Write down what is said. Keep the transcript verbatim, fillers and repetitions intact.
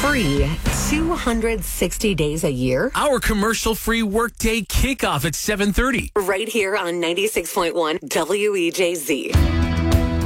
free two hundred sixty days a year? Our commercial-free workday kickoff at seven thirty. Right here on ninety-six point one W E J Z.